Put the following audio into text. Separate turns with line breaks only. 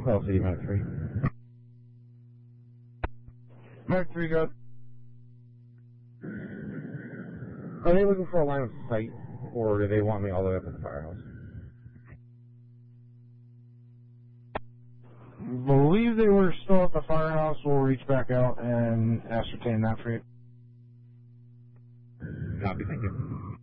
Call City, Mark 3.
Mark 3, go.
Are they looking for a line of sight, or do they want me all the way up at the firehouse?
Believe they were still at the firehouse. We'll reach back out and ascertain that for you.
Copy, thank you.